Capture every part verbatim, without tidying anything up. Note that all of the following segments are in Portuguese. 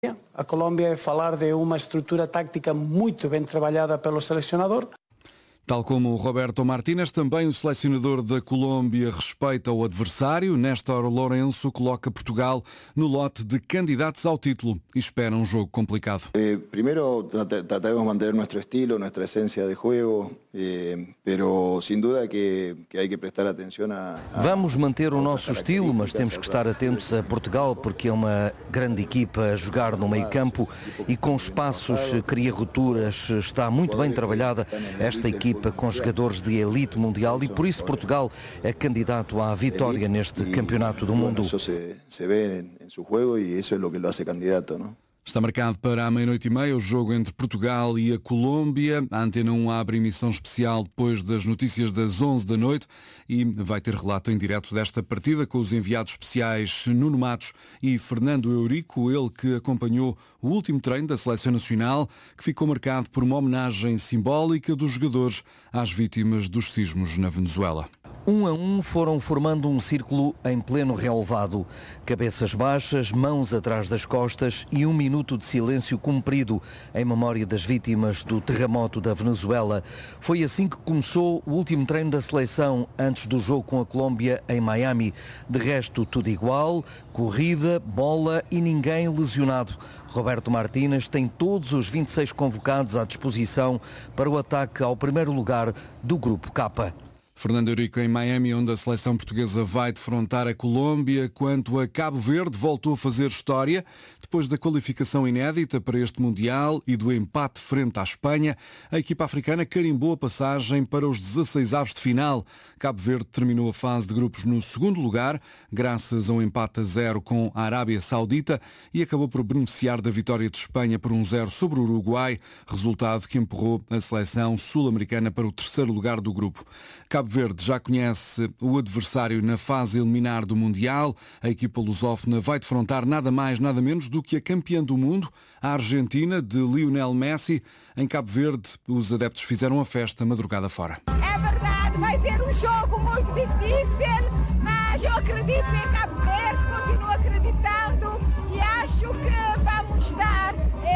A Colômbia é falar de uma estrutura tática muito bem trabalhada pelo selecionador. Tal como o Roberto Martínez, também o selecionador da Colômbia respeita o adversário. Néstor Lourenço coloca Portugal no lote de candidatos ao título e espera um jogo complicado. Eh, primeiro trataremos de manter nosso estilo, nossa essência de jogo, eh, pero sin duda que, que hay que prestar atenção a, a... Vamos manter o nosso estilo, mas temos que estar atentos a Portugal, porque é uma grande equipa a jogar no meio campo e com espaços, cria rupturas, está muito bem trabalhada esta equipa com jogadores de elite mundial e por isso Portugal é candidato à vitória neste campeonato do mundo. Isso se, se vê em seu jogo e isso é o que o hace candidato, não? Está marcado para a meia-noite e meia o jogo entre Portugal e a Colômbia. A Antena um abre emissão especial depois das notícias das onze da noite e vai ter relato em direto desta partida com os enviados especiais Nuno Matos e Fernando Eurico, ele que acompanhou o último treino da Seleção Nacional, que ficou marcado por uma homenagem simbólica dos jogadores às vítimas dos sismos na Venezuela. Um a um foram formando um círculo em pleno relevado. Cabeças baixas, mãos atrás das costas e um minuto de silêncio cumprido em memória das vítimas do terremoto da Venezuela. Foi assim que começou o último treino da seleção antes do jogo com a Colômbia em Miami. De resto, tudo igual, corrida, bola e ninguém lesionado. Roberto Martínez tem todos os vinte e seis convocados à disposição para o ataque ao primeiro lugar do Grupo K. Fernando Eurico em Miami, onde a seleção portuguesa vai defrontar a Colômbia. Quanto a Cabo Verde, voltou a fazer história. Depois da qualificação inédita para este Mundial e do empate frente à Espanha, a equipa africana carimbou a passagem para os dezasseis avos de final. Cabo Verde terminou a fase de grupos no segundo lugar, graças a um empate a zero com a Arábia Saudita e acabou por beneficiar da vitória de Espanha por um zero sobre o Uruguai, resultado que empurrou a seleção sul-americana para o terceiro lugar do grupo. Cabo Verde já conhece o adversário na fase eliminar do Mundial. A equipa lusófona vai defrontar nada mais, nada menos do que a campeã do mundo, a Argentina, de Lionel Messi. Em Cabo Verde, os adeptos fizeram a festa madrugada fora. É verdade, vai ter um jogo muito difícil, mas eu acredito em Cabo Verde, continuo acreditando e acho que vamos dar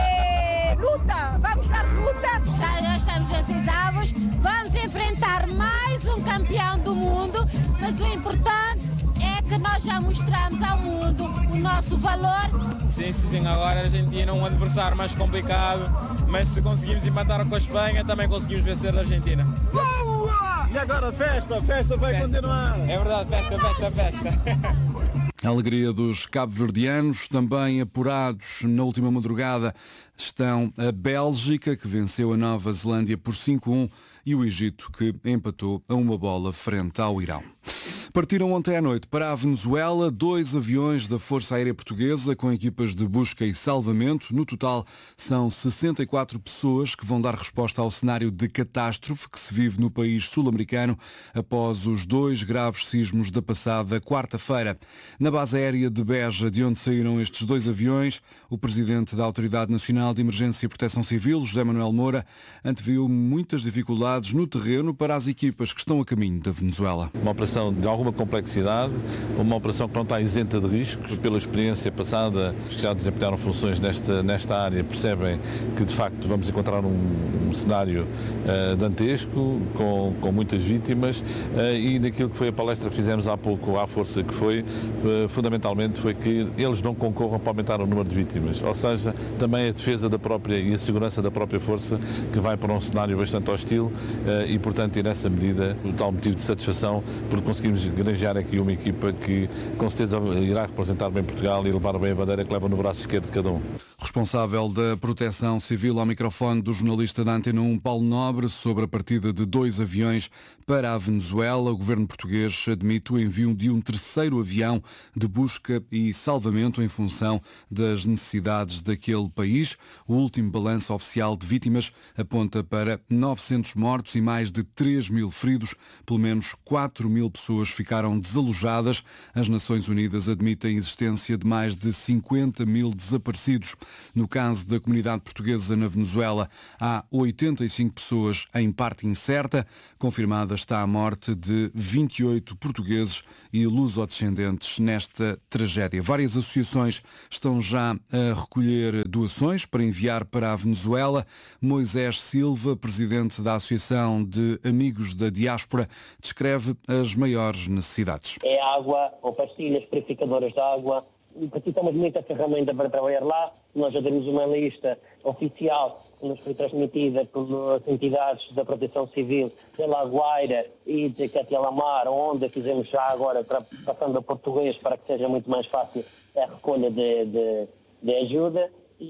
eh, luta, vamos dar luta. Já, já estamos nesses avos, vamos enfrentar mais um campeão do mundo, mas o importante é que nós já mostramos ao mundo o nosso valor. Sim, sim, sim, agora a Argentina é um adversário mais complicado, mas se conseguimos empatar com a Espanha, também conseguimos vencer a Argentina. Boa! E agora festa, festa vai festa. Continuar. É verdade, festa, festa, festa. A alegria dos cabo-verdianos, também apurados na última madrugada, estão a Bélgica, que venceu a Nova Zelândia por cinco a um, e o Egito, que empatou a uma bola frente ao Irão. Partiram ontem à noite para a Venezuela dois aviões da Força Aérea Portuguesa com equipas de busca e salvamento. No total, são sessenta e quatro pessoas que vão dar resposta ao cenário de catástrofe que se vive no país sul-americano após os dois graves sismos da passada quarta-feira. Na base aérea de Beja, de onde saíram estes dois aviões, o presidente da Autoridade Nacional de Emergência e Proteção Civil, José Manuel Moura, anteviu muitas dificuldades no terreno para as equipas que estão a caminho da Venezuela. Uma operação de alguma complexidade, uma operação que não está isenta de riscos. Pela experiência passada, os que já desempenharam funções nesta, nesta área percebem que de facto vamos encontrar um, um cenário uh, dantesco, com, com muitas vítimas uh, e naquilo que foi a palestra que fizemos há pouco à Força, que foi uh, fundamentalmente foi que eles não concorram para aumentar o número de vítimas, ou seja, também a defesa da própria e a segurança da própria Força, que vai para um cenário bastante hostil uh, e portanto e nessa medida o tal motivo de satisfação por conseguirmos granjear aqui uma equipa que com certeza irá representar bem Portugal e levar bem a bandeira que leva no braço esquerdo de cada um. Responsável da Proteção Civil ao microfone do jornalista da Antena um, Paulo Nobre, sobre a partida de dois aviões para a Venezuela. O governo português admite o envio de um terceiro avião de busca e salvamento em função das necessidades daquele país. O último balanço oficial de vítimas aponta para novecentos mortos e mais de três mil feridos. Pelo menos quatro mil pessoas ficaram ficaram desalojadas. As Nações Unidas admitem a existência de mais de cinquenta mil desaparecidos. No caso da comunidade portuguesa na Venezuela, há oitenta e cinco pessoas em parte incerta. Confirmada está a morte de vinte e oito portugueses e luso-descendentes nesta tragédia. Várias associações estão já a recolher doações para enviar para a Venezuela. Moisés Silva, presidente da Associação de Amigos da Diáspora, descreve as maiores necessidades. É água, ou pastilhas purificadoras de água. Precisamos de muita ferramenta para trabalhar lá. Nós já temos uma lista oficial que nos foi transmitida pelas entidades da Proteção Civil de La Guaira e de Catialamar, onde fizemos já agora, passando a português, para que seja muito mais fácil a recolha de, de, de ajuda.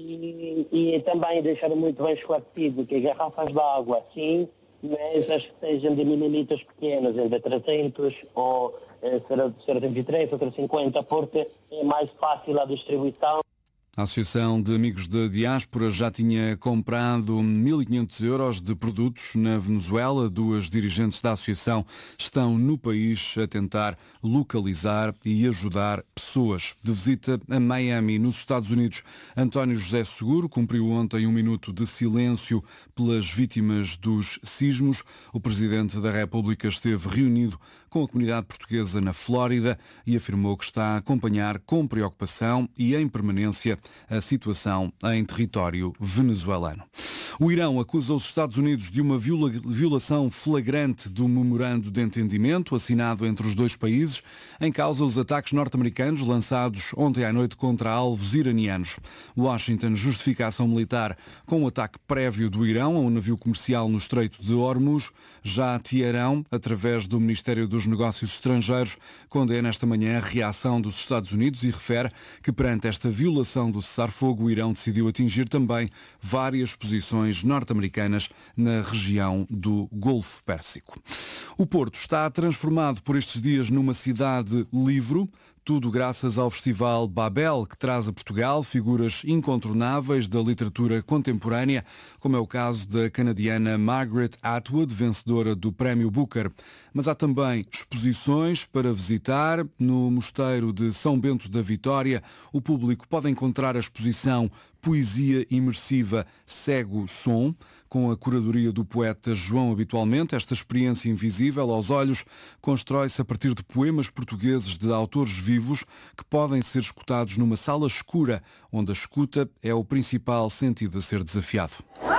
E, e também deixar muito bem esclarecido que garrafas de água, sim, mas as que sejam de mililitros pequenos, entre trezentos ou zero vírgula trinta e três ou zero vírgula cinquenta, porque é mais fácil a distribuição. A Associação de Amigos da Diáspora já tinha comprado mil e quinhentos euros de produtos na Venezuela. Duas dirigentes da associação estão no país a tentar localizar e ajudar pessoas. De visita a Miami, nos Estados Unidos, António José Seguro cumpriu ontem um minuto de silêncio pelas vítimas dos sismos. O Presidente da República esteve reunido com a comunidade portuguesa na Flórida e afirmou que está a acompanhar com preocupação e em permanência a situação em território venezuelano. O Irão acusa os Estados Unidos de uma viola, violação flagrante do memorando de entendimento assinado entre os dois países, em causa os ataques norte-americanos lançados ontem à noite contra alvos iranianos. Washington justifica a ação militar com um ataque prévio do Irão a um navio comercial no Estreito de Hormuz. Já Teherão, através do Ministério dos Negócios Estrangeiros, condena esta manhã a reação dos Estados Unidos e refere que perante esta violação do cessar-fogo, o Irão decidiu atingir também várias posições norte-americanas na região do Golfo Pérsico. O Porto está transformado por estes dias numa cidade livre, tudo graças ao Festival Babel, que traz a Portugal figuras incontornáveis da literatura contemporânea, como é o caso da canadiana Margaret Atwood, vencedora do Prémio Booker. Mas há também exposições para visitar. No Mosteiro de São Bento da Vitória, o público pode encontrar a exposição Poesia Imersiva Cego Som, com a curadoria do poeta João Habitualmente. Esta experiência invisível aos olhos constrói-se a partir de poemas portugueses de autores vivos que podem ser escutados numa sala escura, onde a escuta é o principal sentido a ser desafiado.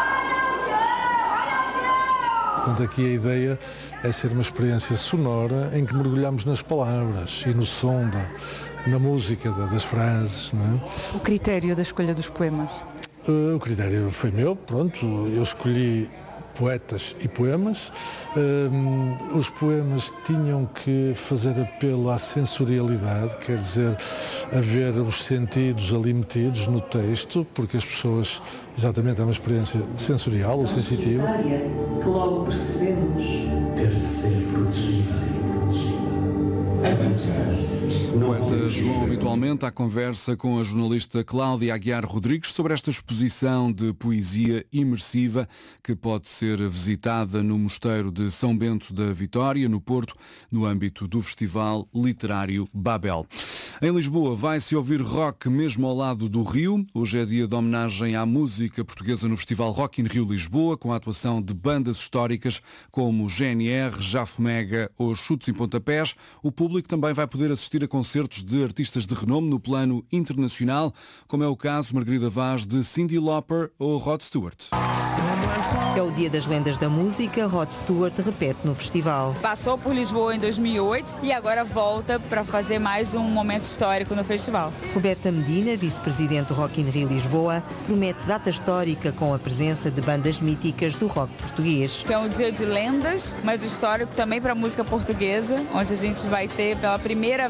Portanto, aqui a ideia é ser uma experiência sonora em que mergulhamos nas palavras e no som, da, na música, da, das frases. Não é? O critério da escolha dos poemas? Uh, o critério foi meu, pronto, eu escolhi poetas e poemas. Uh, os poemas tinham que fazer apelo à sensorialidade, quer dizer, haver os sentidos ali metidos no texto, porque as pessoas, exatamente, é uma experiência sensorial ou sensitiva. Que logo percebemos ter de ser protegida e protegida. Avançar. O poeta João Habitualmente à conversa com a jornalista Cláudia Aguiar Rodrigues sobre esta exposição de poesia imersiva que pode ser visitada no Mosteiro de São Bento da Vitória, no Porto, no âmbito do Festival Literário Babel. Em Lisboa vai-se ouvir rock mesmo ao lado do Rio. Hoje é dia de homenagem à música portuguesa no Festival Rock in Rio Lisboa, com a atuação de bandas históricas como G N R, Jafomega ou Chutes e Pontapés. O público também vai poder assistir a concertos de artistas de renome no plano internacional, como é o caso, Margarida Vaz, de Cyndi Lauper ou Rod Stewart. É o dia das lendas da música. Rod Stewart repete no festival. Passou por Lisboa em dois mil e oito e agora volta para fazer mais um momento histórico no festival. Roberta Medina, vice-presidente do Rock in Rio Lisboa, promete data histórica com a presença de bandas míticas do rock português. É um dia de lendas, mas histórico também para a música portuguesa, onde a gente vai ter pela primeira vez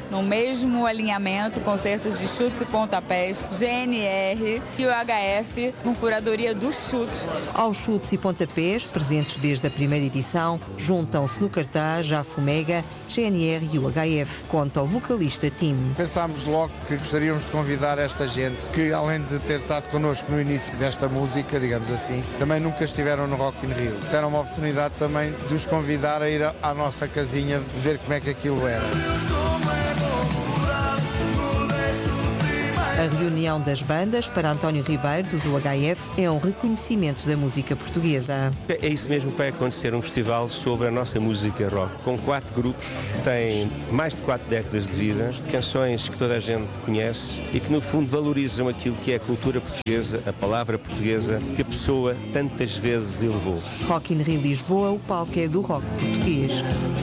no mesmo alinhamento, concertos de chutes e pontapés, G N R e o H F, com curadoria dos chutes. Aos chutes e pontapés, presentes desde a primeira edição, juntam-se no cartaz a Fomega, G N R e o H F, conta o vocalista Tim. Pensámos logo que gostaríamos de convidar esta gente que, além de ter estado connosco no início desta música, digamos assim, também nunca estiveram no Rock in Rio. Deram uma oportunidade também de os convidar a ir à nossa casinha, ver como é que aquilo era. A reunião das bandas para António Ribeiro, do H F, é um reconhecimento da música portuguesa. É isso mesmo que vai acontecer, um festival sobre a nossa música rock, com quatro grupos que têm mais de quatro décadas de vida, canções que toda a gente conhece e que no fundo valorizam aquilo que é a cultura portuguesa, a palavra portuguesa, que a pessoa tantas vezes elevou. Rock in Rio Lisboa, o palco é do rock português.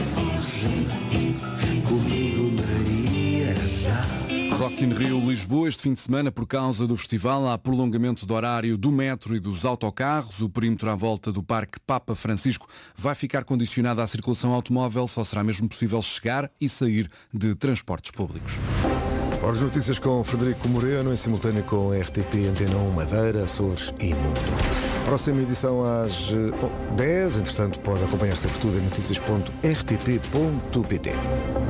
Rock in Rio Lisboa, este fim de semana, por causa do festival, há prolongamento do horário do metro e dos autocarros. O perímetro à volta do Parque Papa Francisco vai ficar condicionado à circulação automóvel. Só será mesmo possível chegar e sair de transportes públicos. As notícias com Frederico Moreno, em simultâneo com a R T P Antena um Madeira, Açores e Mundo. Próxima edição às dez, entretanto pode acompanhar sempre tudo em notícias ponto r t p ponto p t.